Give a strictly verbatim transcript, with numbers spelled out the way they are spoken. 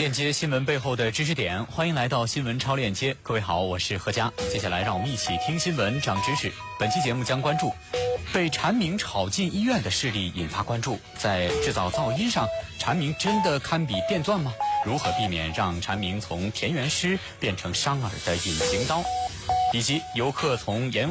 链接新闻背后的知识点，欢迎来到新闻超链接。各位好，我是何佳。接下来让我们一起听新闻长知识。本期节目将关注被蝉鸣吵进医院的事例引发关注，在制造噪音上，蝉鸣真的堪比电钻吗？如何避免让蝉鸣从田园诗变成伤耳的隐形刀？以及游客从盐